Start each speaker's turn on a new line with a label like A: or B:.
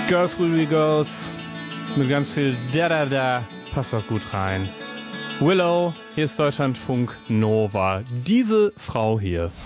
A: Girls Will Be Girls mit ganz viel Da-Da-Da passt auch gut rein. Willow, hier ist Deutschlandfunk Nova. Diese Frau hier